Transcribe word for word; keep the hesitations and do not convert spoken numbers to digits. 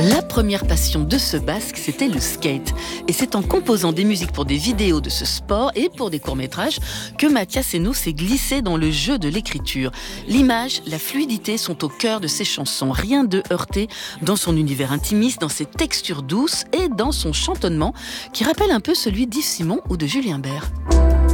La première passion de ce Basque, c'était le skate. Et c'est en composant des musiques pour des vidéos de ce sport et pour des courts-métrages que Mathias Henault s'est glissé dans le jeu de l'écriture. L'image, la fluidité sont au cœur de ses chansons. Rien de heurté dans son univers intimiste, dans ses textures douces et dans son chantonnement qui rappelle un peu celui d'Yves Simon ou de Julien Bert.